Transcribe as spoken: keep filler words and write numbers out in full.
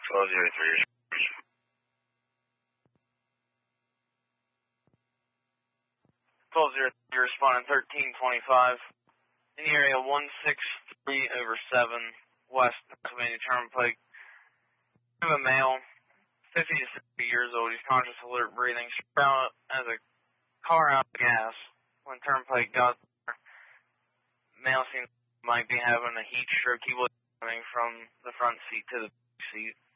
twelve zero three. twelve zero three, responding thirteen twenty-five. In the area one six three over seven, West Pennsylvania Turnpike. We have a male, fifty to sixty years old. He's conscious, alert, breathing. Found as a car out of gas. When Turnpike got there, male seems might be having a heat stroke. He was coming from the front seat to the back seat.